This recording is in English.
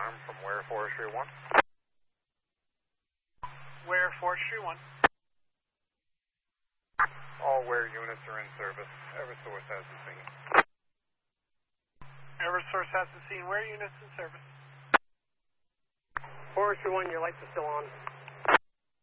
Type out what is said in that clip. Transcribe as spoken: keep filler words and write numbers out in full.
alarm from Ware Forestry one. Ware Forestry one. All Ware units are in service. Eversource has the scene. Eversource has the scene. Ware units in service. Forestry one, your lights are still on.